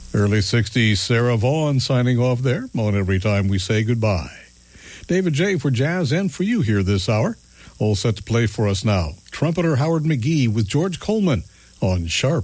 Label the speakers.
Speaker 1: Early 60s, Sarah Vaughan signing off there on Every Time We Say Goodbye. David J. for Jazz and for you here this hour. All set to play for us now. Trumpeter Howard McGee with George Coleman on Sharp